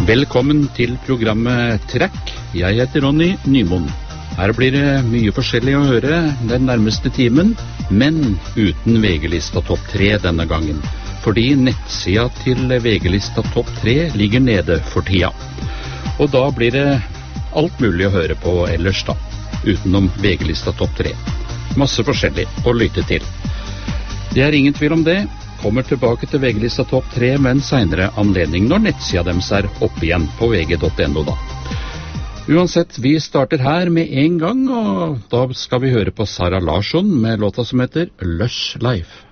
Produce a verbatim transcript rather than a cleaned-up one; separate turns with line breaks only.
Velkommen til programmet Trekk. Jeg heter Ronny Nymoen. Her blir det mye forskjellig å høre den nærmeste timen, men uten VG-lista topp tre denne gangen, fordi nettsida til VG-lista topp tre ligger nede for tida. Og da blir det alt mulig å høre på ellers da, utenom VG-lista topp tre. Masse forskjellig å lytte til. Det er ingen tvil om det. Kommer tilbake til VG-lista topp tre med en senere anledning når nettsida deres er opp igjen på V G punktum no da. Uansett, vi starter her med en gang, og da skal vi høre på Sara Larsson med låta som heter Lush Life.